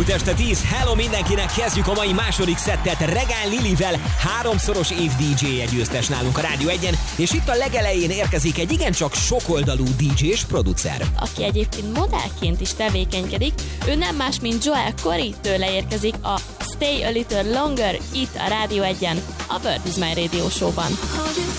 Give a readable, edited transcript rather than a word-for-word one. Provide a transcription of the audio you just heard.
múlt este 10. Hello mindenkinek, kezdjük a mai második szettet Regán Lilivel, 3-szoros év DJ-je győztes nálunk a Rádió 1-en, és itt a legelején érkezik egy igencsak sokoldalú DJ és producer. Aki egyébként modellként is tevékenykedik, ő nem más, mint Joel Corey, tőle érkezik a Stay a Little Longer itt a Rádió 1-en, a World is My Radio Show-ban.